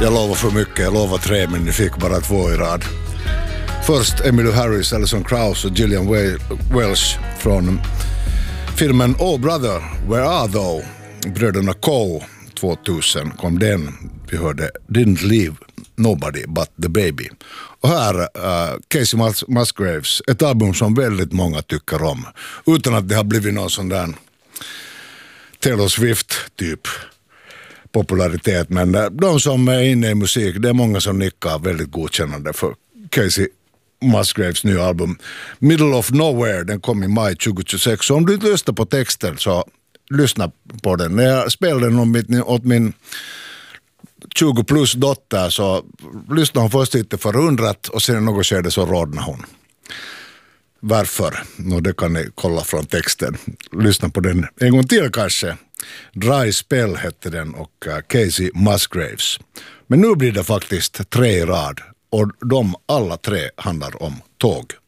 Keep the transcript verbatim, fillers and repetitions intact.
Jag lovar för mycket, jag lovar tre, men ni fick bara två i rad. Först Emmylou Harris, Alison Krauss och Gillian Welch från filmen Oh Brother, Where Are Thou? Bröderna Coe, tvåtusen kom den. Vi hörde Didn't Leave Nobody But The Baby. Och här uh, Casey Mus- Musgraves, ett album som väldigt många tycker om. Utan att det har blivit någon sån där Taylor Swift-typ popularitet. Men de som är inne i musik, det är många som nickar väldigt godkännande för Casey Musgraves nya album Middle of Nowhere. Den kom i maj tjugohundratjugosex. Så om du inte lyssnar på texten så lyssna på den. När jag spelade den åt min, åt min tjugo plus dotter så lyssnade hon först lite förundrat och sen något skede så rodnade hon. Varför? Nå, det kan ni kolla från texten. Lyssna på den en gång till kanske. Dry Spell hette den och uh, Casey Musgraves. Men nu blir det faktiskt tre i rad och de alla tre handlar om tåg.